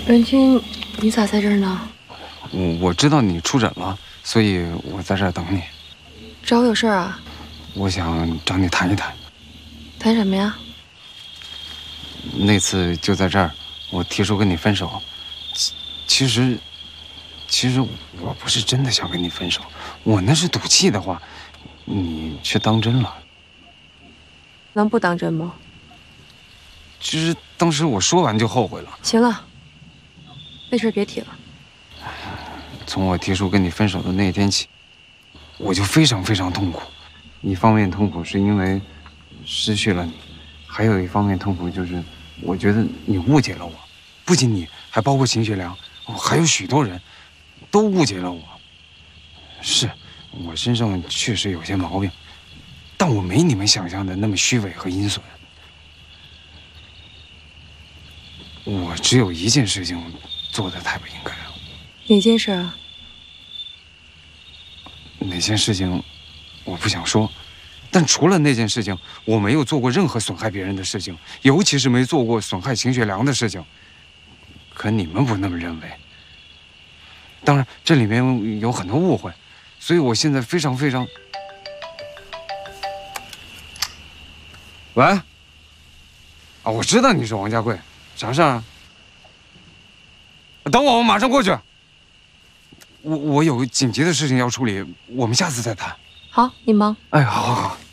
文君，你咋在这儿呢？ 我知道你出诊了，所以我在这儿等你。 找我有事儿啊？ 我想找你谈一谈。 谈什么呀？ 那次就在这儿，我提出跟你分手。其实我不是真的想跟你分手，我那是赌气的话，你却当真了。 能不当真吗？ 其实当时我说完就后悔了。 行了，那事儿别提了。 从我提出跟你分手的那一天起，我就非常非常痛苦。一方面痛苦是因为失去了你，还有一方面痛苦就是我觉得你误解了我，不仅你，还包括秦学良，还有许多人，都误解了我。是，我身上确实有些毛病，但我没你们想象的那么虚伪和阴损。我只有一件事情做的太不应该了。 哪件事啊？ 哪件事情，我不想说。但除了那件事情，我没有做过任何损害别人的事情，尤其是没做过损害秦学良的事情。可你们不那么认为。当然，这里面有很多误会，所以我现在非常非常……喂，啊，我知道你是王家贵，啥事儿啊？等我，我马上过去。我有紧急的事情要处理，我们下次再谈。 好，你忙。 哎，好好好。